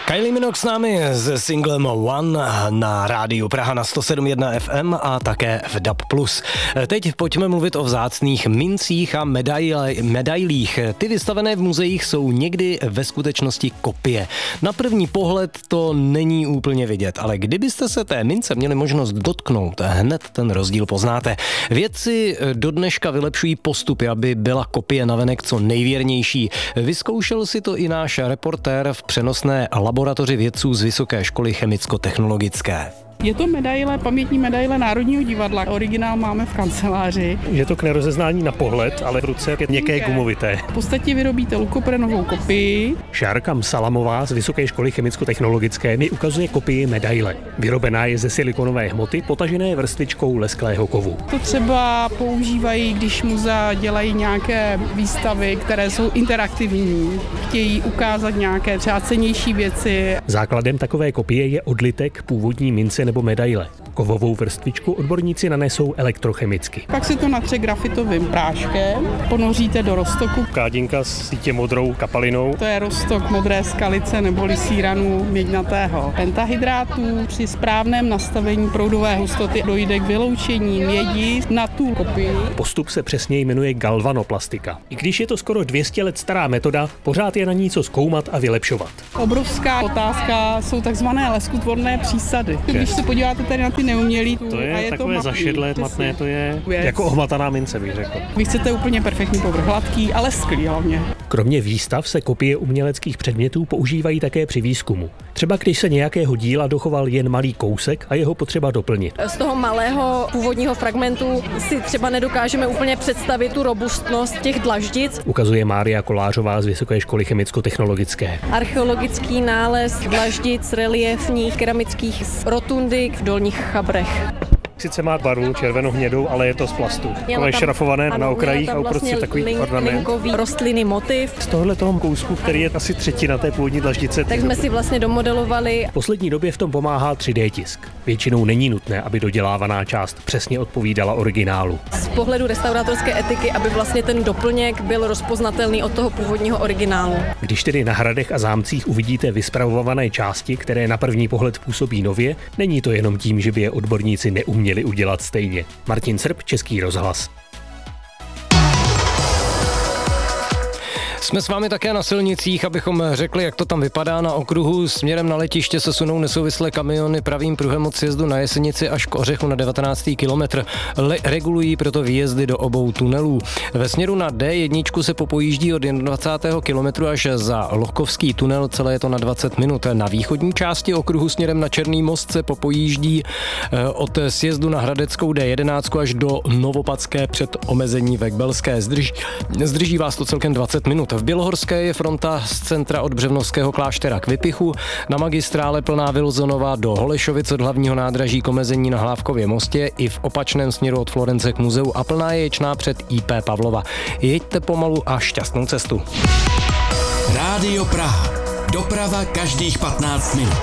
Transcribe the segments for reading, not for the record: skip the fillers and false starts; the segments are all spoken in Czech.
Kylie Minogue s námi s singlem One na rádiu Praha na 107.1 FM a také v DAB+. Teď pojďme mluvit o vzácných mincích a medailích. Ty vystavené v muzeích jsou někdy ve skutečnosti kopie. Na první pohled to není úplně vidět, ale kdybyste se té mince měli možnost dotknout, hned ten rozdíl poznáte. Vědci do dneška vylepšují postupy, aby byla kopie navenek co nejvěrnější. Vyzkoušel si to i náš reportér v přenosné laboratoři vědců z Vysoké školy chemicko-technologické. Je to medaile, pamětní medaile Národního divadla. Originál máme v kanceláři. Je to k nerozeznání na pohled, ale v ruce je měkké gumovité. V podstatě vyrobíte lukoprenovou kopii. Šárka Salamová z Vysoké školy chemicko-technologické mi ukazuje kopii medaile. Vyrobená je ze silikonové hmoty, potažené vrstvičkou lesklého kovu. To třeba používají, když muzea dělají nějaké výstavy, které jsou interaktivní. Chtějí ukázat nějaké třeba cennější věci. Základem takové kopie je odlitek původní mince nebo medaile. Kovovou vrstvičku odborníci nanesou elektrochemicky. Pak se to natře grafitovým práškem, ponoříte do roztoku. Kádinka s sítě modrou kapalinou. To je roztok modré skalice neboli síranu měďnatého pentahydrátu. Při správném nastavení proudové hustoty dojde k vyloučení mědi na tu kopii. Postup se přesně jmenuje galvanoplastika. I když je to skoro 200 let stará metoda, pořád je na ní co zkoumat a vylepšovat. Obrovská otázka jsou takzvané leskutvorné přísady. Když se podíváte tady na ty neumělý, to je takové zašedlé, matné, to je jako ohmataná mince, bych řekl. Vy chcete úplně perfektní povrch, hladký, ale lesklý hlavně. Kromě výstav se kopie uměleckých předmětů používají také při výzkumu. Třeba když se nějakého díla dochoval jen malý kousek a jeho potřeba doplnit. Z toho malého původního fragmentu si třeba nedokážeme úplně představit tu robustnost těch dlaždic. Ukazuje Mária Kolářová z Vysoké školy chemicko-technologické. Archeologický nález dlaždic reliefních keramických z rotundy v Dolních Chabrech. Sice má barvu červeno-hnědou, ale je to z plastu. To je šrafované na okrajích a uprostřed takový ornament. Rostlinný motiv. Z tohohle toho kousku, který je asi třetina té původní dlaždice. Tak jsme si vlastně domodelovali. V poslední době v tom pomáhá 3D tisk. Většinou není nutné, aby dodělávaná část přesně odpovídala originálu. Z pohledu restaurátorské etiky, aby vlastně ten doplněk byl rozpoznatelný od toho původního originálu. Když tedy na hradech a zámcích uvidíte vyspravované části, které na první pohled působí nově, není to jenom tím, že by je odborníci neuměli udělat stejně. Martin Srb, Český rozhlas. Jsme s vámi také na silnicích, abychom řekli, jak to tam vypadá na okruhu. Směrem na letiště se sunou nesouvislé kamiony pravým pruhem od sjezdu na Jesenici až k Ořechu na 19. kilometr. Regulují proto výjezdy do obou tunelů. Ve směru na D1 se popojíždí od 21. kilometru až za Lohkovský tunel, celé je to na 20 minut. Na východní části okruhu směrem na Černý most se popojíždí od sjezdu na Hradeckou D11 až do Novopatské před omezení Vekbelské. Zdrží vás to celkem 20 minut. V Bělohorské je fronta z centra od Břevnovského kláštera k Vypichu, na magistrále plná Vilzonova do Holešovic od hlavního nádraží k omezení na Hlávkově mostě i v opačném směru od Florence k muzeu a plná je Ječná před IP Pavlova. Jeďte pomalu a šťastnou cestu. Rádio Praha. Doprava každých 15 minut.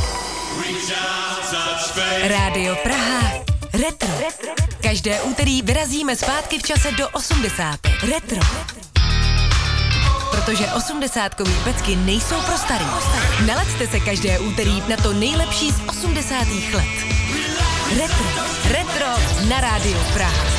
Rádio Praha. Retro. Každé úterý vyrazíme zpátky v čase do 80. Retro. Protože 80kový pecky nejsou pro starý. Nalaďte se každé úterý na to nejlepší z 80. let. Retro na Rádiu Praha.